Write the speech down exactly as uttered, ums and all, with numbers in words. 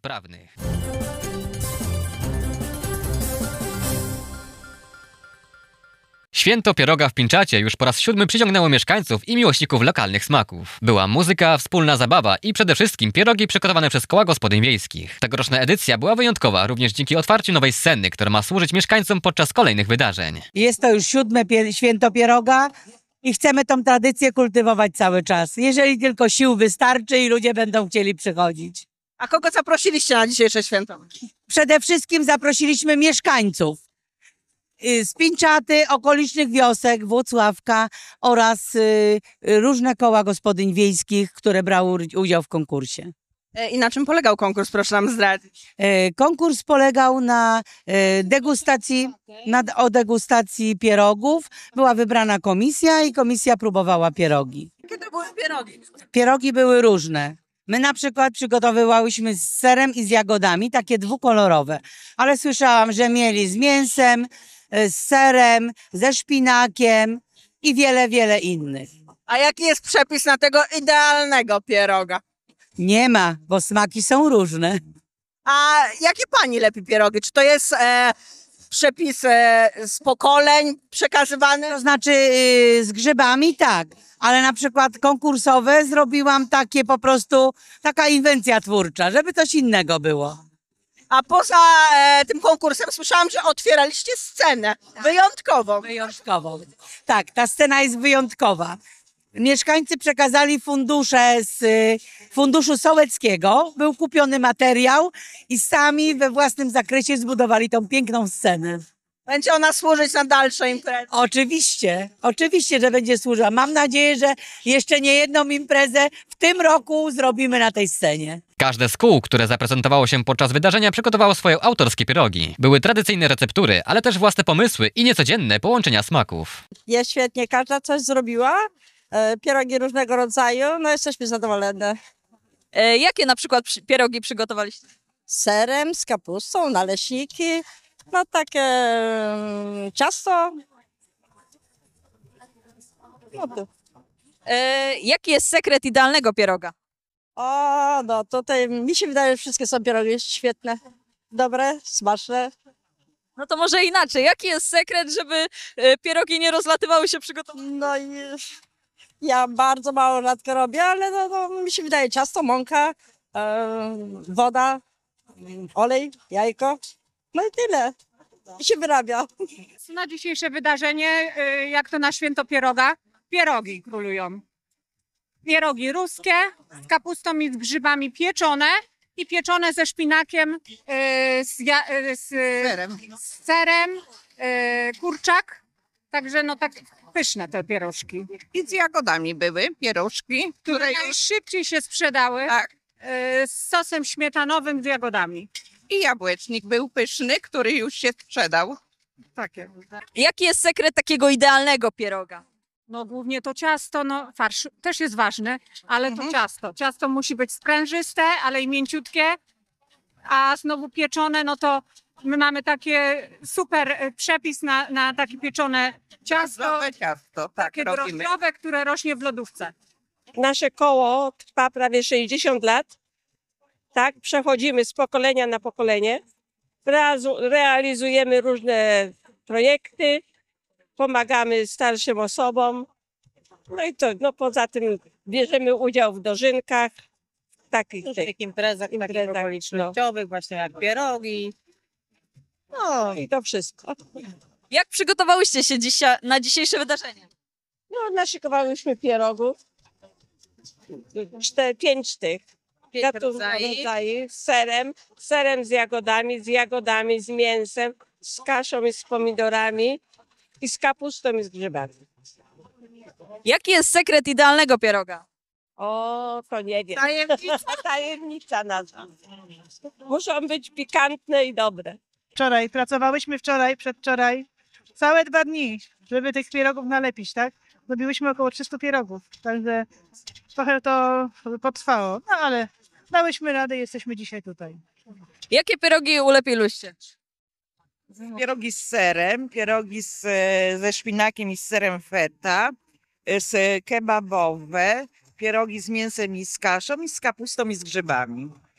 prawnych. Święto pieroga w Pińczacie już po raz siódmy przyciągnęło mieszkańców i miłośników lokalnych smaków. Była muzyka, wspólna zabawa i przede wszystkim pierogi przygotowane przez koła gospodyń wiejskich. Tegoroczna edycja była wyjątkowa również dzięki otwarciu nowej sceny, która ma służyć mieszkańcom podczas kolejnych wydarzeń. Jest to już siódme pie święto pieroga i chcemy tą tradycję kultywować cały czas. Jeżeli tylko sił wystarczy i ludzie będą chcieli przychodzić. A kogo zaprosiliście na dzisiejsze święto? Przede wszystkim zaprosiliśmy mieszkańców z Pińczaty, okolicznych wiosek, Włocławka oraz y, różne koła gospodyń wiejskich, które brały udział w konkursie. E, I na czym polegał konkurs, proszę nam zdradzić? E, konkurs polegał na e, degustacji, na, o degustacji pierogów. Była wybrana komisja i komisja próbowała pierogi. Jakie to były pierogi? Pierogi były różne. My na przykład przygotowywałyśmy z serem i z jagodami, takie dwukolorowe, ale słyszałam, że mieli z mięsem, z serem, ze szpinakiem i wiele, wiele innych. A jaki jest przepis na tego idealnego pieroga? Nie ma, bo smaki są różne. A jakie pani lepi pierogi? Czy to jest e, przepis e, z pokoleń przekazywany? To znaczy yy, z grzybami tak, ale na przykład konkursowe zrobiłam takie po prostu, taka inwencja twórcza, żeby coś innego było. A poza e, tym konkursem słyszałam, że otwieraliście scenę wyjątkową. Wyjątkową. Tak, ta scena jest wyjątkowa. Mieszkańcy przekazali fundusze z y, Funduszu Sołeckiego, był kupiony materiał i sami we własnym zakresie zbudowali tą piękną scenę. Będzie ona służyć na dalsze imprezy. Oczywiście, oczywiście, że będzie służyła. Mam nadzieję, że jeszcze nie jedną imprezę w tym roku zrobimy na tej scenie. Każde z kół, które zaprezentowało się podczas wydarzenia, przygotowało swoje autorskie pierogi. Były tradycyjne receptury, ale też własne pomysły i niecodzienne połączenia smaków. Jest świetnie, każda coś zrobiła, e, pierogi różnego rodzaju, no jesteśmy zadowolone. E, jakie na przykład przy, pierogi przygotowaliście? Z serem, z kapustą, naleśniki, no takie mm, ciasto. No to. E, jaki jest sekret idealnego pieroga? O, no tutaj mi się wydaje, że wszystkie są pierogi świetne, dobre, smaczne. No to może inaczej. Jaki jest sekret, żeby e, pierogi nie rozlatywały się przy gotowaniu? No i ja bardzo mało rzadko robię, ale no, no, mi się wydaje ciasto, mąka, e, woda, olej, jajko, no i tyle. I się wyrabia. Na dzisiejsze wydarzenie, y, jak to na święto pieroga, pierogi królują. Pierogi ruskie z kapustą i z grzybami pieczone i pieczone ze szpinakiem, y, z, ja, y, z Serem. z serem, y, kurczak. Także no tak pyszne te pierożki. I z jagodami były pierożki, które już Najszybciej się sprzedały tak. y, z sosem śmietanowym z jagodami. I jabłecznik był pyszny, który już się sprzedał. Takie. Jaki jest sekret takiego idealnego pieroga? No głównie to ciasto, no farsz też jest ważny, ale to ciasto. Ciasto musi być sprężyste, ale i mięciutkie, a znowu pieczone, no to my mamy takie super e, przepis na, na takie pieczone ciasto, Zdrowe ciasto, tak takie robimy. drożdżowe, które rośnie w lodówce. Nasze koło trwa prawie sześćdziesiąt lat. Tak, przechodzimy z pokolenia na pokolenie. Reazu- Realizujemy różne projekty, pomagamy starszym osobom. No i to, no poza tym bierzemy udział w dożynkach, takich Takich imprezach, takich imprezach, okolicznościowych, właśnie jak pierogi. no i to wszystko. Jak przygotowałyście się dzisiaj, na dzisiejsze wydarzenie? No, naszykowałyśmy pierogów, cztery, pięć sztuk. Gatunków rodzajów, z serem, z serem z jagodami, z jagodami, z mięsem, z kaszą i z pomidorami i z kapustą i z grzybami. Jaki jest sekret idealnego pieroga? O, to nie wiem. Tajemnica. Tajemnica nazwa. Muszą być pikantne i dobre. Wczoraj, pracowałyśmy wczoraj, przedwczoraj, całe dwa dni, żeby tych pierogów nalepić, tak? Zrobiłyśmy około trzystu pierogów, także trochę to potrwało, no ale dałyśmy radę i jesteśmy dzisiaj tutaj. Jakie pierogi ulepiłyście? Pierogi z serem, pierogi z, ze szpinakiem i z serem feta, z kebabowe, pierogi z mięsem i z kaszą i z kapustą i z grzybami.